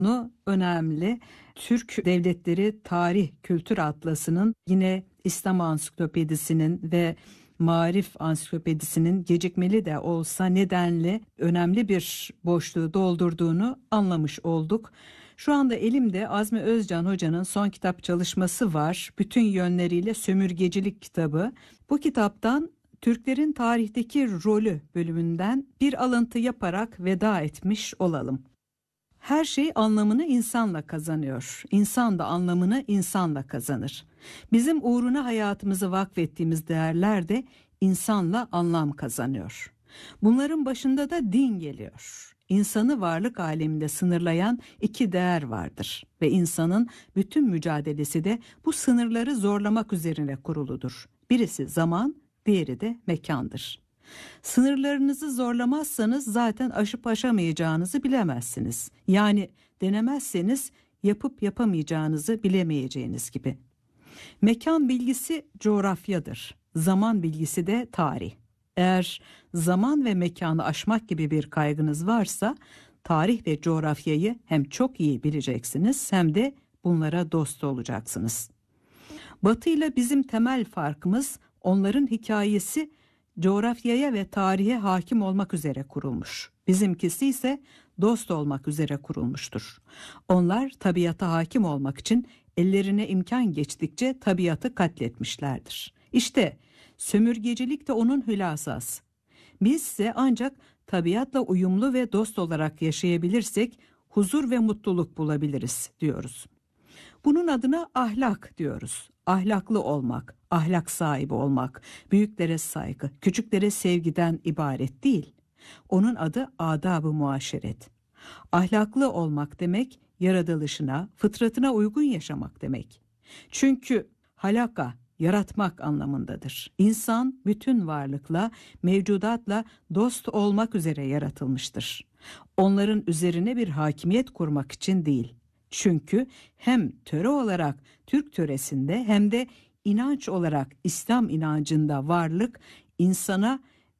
önemli. Türk Devletleri Tarih Kültür Atlası'nın, yine İslam Ansiklopedisi'nin ve Marif Ansiklopedisi'nin gecikmeli de olsa nedenli önemli bir boşluğu doldurduğunu anlamış olduk. Şu anda elimde Azmi Özcan Hoca'nın son kitap çalışması var. Bütün yönleriyle Sömürgecilik kitabı. Bu kitaptan Türklerin tarihteki rolü bölümünden bir alıntı yaparak veda etmiş olalım. Her şey anlamını insanla kazanıyor. İnsan da anlamını insanla kazanır. Bizim uğruna hayatımızı vakfettiğimiz değerler de insanla anlam kazanıyor. Bunların başında da din geliyor. İnsanı varlık aleminde sınırlayan iki değer vardır ve insanın bütün mücadelesi de bu sınırları zorlamak üzerine kuruludur. Birisi zaman, diğeri de mekandır. Sınırlarınızı zorlamazsanız zaten aşıp aşamayacağınızı bilemezsiniz. Yani denemezseniz yapıp yapamayacağınızı bilemeyeceğiniz gibi. Mekan bilgisi coğrafyadır. Zaman bilgisi de tarih. Eğer zaman ve mekanı aşmak gibi bir kaygınız varsa tarih ve coğrafyayı hem çok iyi bileceksiniz hem de bunlara dost olacaksınız. Batı ile bizim temel farkımız, onların hikayesi coğrafyaya ve tarihe hakim olmak üzere kurulmuş. Bizimkisi ise dost olmak üzere kurulmuştur. Onlar tabiata hakim olmak için ellerine imkan geçtikçe tabiatı katletmişlerdir. İşte sömürgecilik de onun hülasası. Biz ise ancak tabiatla uyumlu ve dost olarak yaşayabilirsek huzur ve mutluluk bulabiliriz diyoruz. Bunun adına ahlak diyoruz. Ahlaklı olmak, ahlak sahibi olmak, büyüklere saygı, küçüklere sevgiden ibaret değil. Onun adı adab-ı muaşeret. Ahlaklı olmak demek, yaratılışına, fıtratına uygun yaşamak demek. Çünkü halaka, yaratmak anlamındadır. İnsan bütün varlıkla, mevcudatla dost olmak üzere yaratılmıştır. Onların üzerine bir hakimiyet kurmak için değil. Çünkü hem töre olarak Türk töresinde hem de inanç olarak İslam inancında varlık insana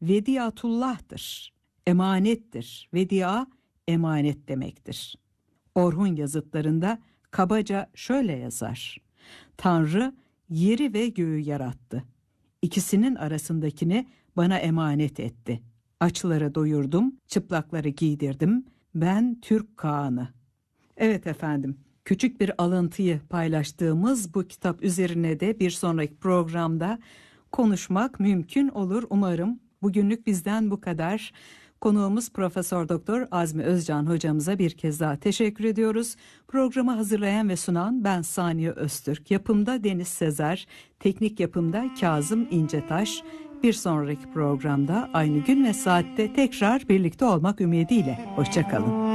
vediyatullah'tır, emanettir. Vedia, emanet demektir. Orhun yazıtlarında kabaca şöyle yazar: Tanrı yeri ve göğü yarattı. İkisinin arasındakini bana emanet etti. Açları doyurdum, çıplakları giydirdim. Ben Türk Kağan'ı. Evet efendim, küçük bir alıntıyı paylaştığımız bu kitap üzerine de bir sonraki programda konuşmak mümkün olur umarım. Bugünlük bizden bu kadar. Konuğumuz Profesör Doktor Azmi Özcan hocamıza bir kez daha teşekkür ediyoruz. Programı hazırlayan ve sunan ben Saniye Öztürk. Yapımda Deniz Sezer, teknik yapımda Kazım İncetaş. Bir sonraki programda aynı gün ve saatte tekrar birlikte olmak ümidiyle. Hoşça kalın.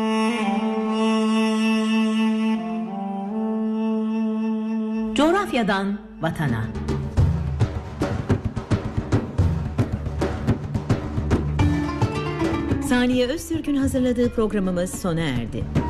Coğrafyadan vatana. Saniye Öztürk'ün hazırladığı programımız sona erdi.